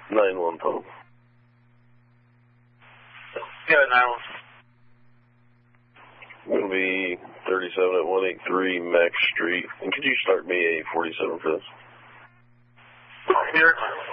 9-1 pump. Yeah, 9-1. Going to be 37 at 183 Max Street. And could you start me a 47 for this? Here.